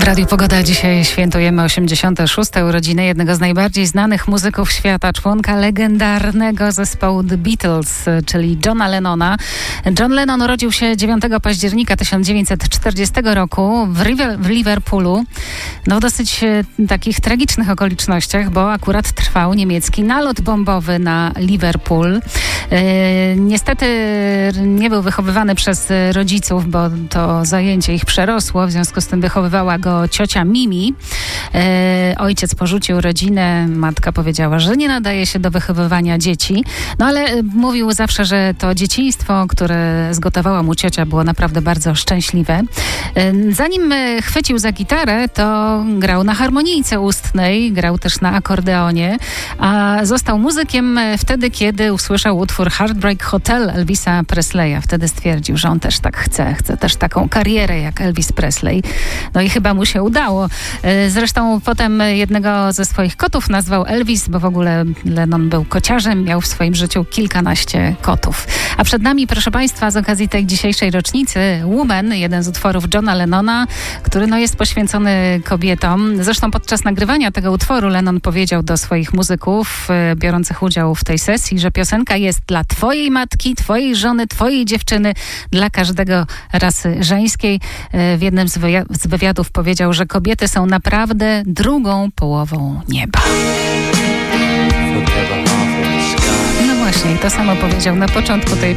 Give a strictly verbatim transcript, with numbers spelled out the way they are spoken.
Radiu Pogoda dzisiaj świętujemy osiemdziesiąte szóste urodziny jednego z najbardziej znanych muzyków świata, członka legendarnego zespołu The Beatles, czyli Johna Lennona. John Lennon urodził się dziewiątego października tysiąc dziewięćset czterdziestego roku w, River, w Liverpoolu. No w dosyć takich tragicznych okolicznościach, bo akurat trwał niemiecki nalot bombowy na Liverpool. Yy, niestety nie był wychowywany przez rodziców, bo to zajęcie ich przerosło, w związku z tym wychowywała go ciocia Mimi. E, ojciec porzucił rodzinę, matka powiedziała, że nie nadaje się do wychowywania dzieci. No ale mówił zawsze, że to dzieciństwo, które zgotowała mu ciocia, było naprawdę bardzo szczęśliwe. E, zanim chwycił za gitarę, to grał na harmonijce ustnej, grał też na akordeonie, a został muzykiem wtedy, kiedy usłyszał utwór Heartbreak Hotel Elvisa Presleya. Wtedy stwierdził, że on też tak chce, chce też taką karierę jak Elvis Presley. No i chyba mu się udało. Zresztą potem jednego ze swoich kotów nazwał Elvis, bo w ogóle Lennon był kociarzem, miał w swoim życiu kilkanaście kotów. A przed nami, proszę Państwa, z okazji tej dzisiejszej rocznicy Woman, jeden z utworów Johna Lennona, który no, jest poświęcony kobietom. Zresztą podczas nagrywania tego utworu Lennon powiedział do swoich muzyków biorących udział w tej sesji, że piosenka jest dla twojej matki, twojej żony, twojej dziewczyny, dla każdego rasy żeńskiej. W jednym z, wyja- z wywiadów powiedział, że kobiety są naprawdę drugą połową nieba. No właśnie, to samo powiedział na początku tej